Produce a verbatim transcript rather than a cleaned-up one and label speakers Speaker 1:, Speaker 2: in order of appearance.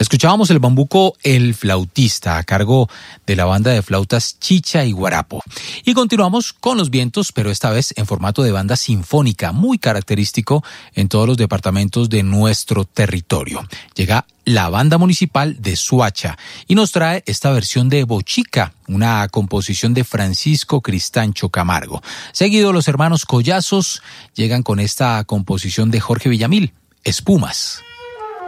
Speaker 1: Escuchábamos el bambuco El Flautista a cargo de la banda de flautas Chicha y Guarapo. Y continuamos con los vientos, pero esta vez en formato de banda sinfónica, muy característico en todos los departamentos de nuestro territorio. Llega la Banda Municipal de Soacha y nos trae esta versión de Bochica, una composición de Francisco Cristancho Camargo. Seguido, los hermanos Collazos llegan con esta composición de Jorge Villamil, Espumas.